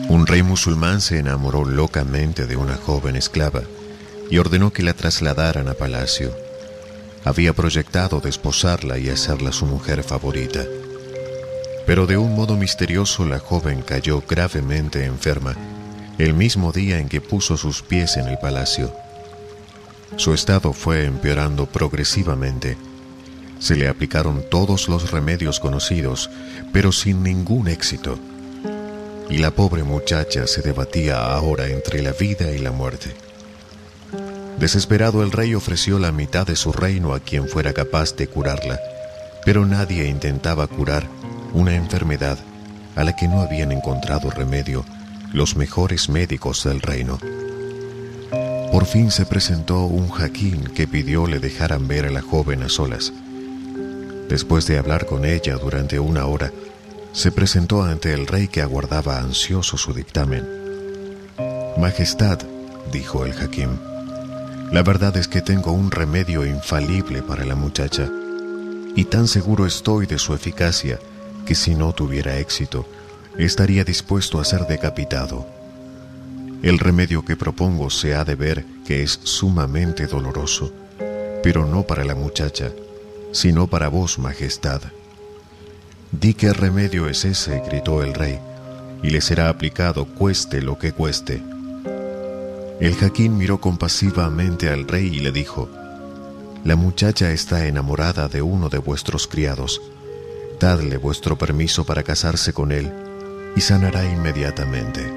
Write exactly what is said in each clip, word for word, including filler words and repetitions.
Un rey musulmán se enamoró locamente de una joven esclava y ordenó que la trasladaran a palacio. Había proyectado desposarla y hacerla su mujer favorita. Pero de un modo misterioso la joven cayó gravemente enferma el mismo día en que puso sus pies en el palacio. Su estado fue empeorando progresivamente. Se le aplicaron todos los remedios conocidos, pero sin ningún éxito. Y la pobre muchacha se debatía ahora entre la vida y la muerte. Desesperado, el rey ofreció la mitad de su reino a quien fuera capaz de curarla, pero nadie intentaba curar una enfermedad a la que no habían encontrado remedio los mejores médicos del reino. Por fin se presentó un hakim que pidió le dejaran ver a la joven a solas. Después de hablar con ella durante una hora, se presentó ante el rey, que aguardaba ansioso su dictamen. «Majestad», dijo el hakim, «la verdad es que tengo un remedio infalible para la muchacha, y tan seguro estoy de su eficacia que si no tuviera éxito, estaría dispuesto a ser decapitado. El remedio que propongo se ha de ver que es sumamente doloroso, pero no para la muchacha, sino para vos, majestad». «Di qué remedio es ese», gritó el rey, «y le será aplicado cueste lo que cueste». El hakim miró compasivamente al rey y le dijo: «La muchacha está enamorada de uno de vuestros criados. Dadle vuestro permiso para casarse con él y sanará inmediatamente».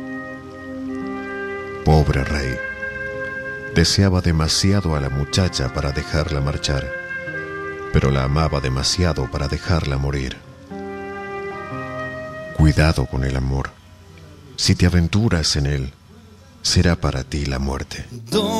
Pobre rey. Deseaba demasiado a la muchacha para dejarla marchar, pero la amaba demasiado para dejarla morir. Cuidado con el amor. Si te aventuras en él, será para ti la muerte.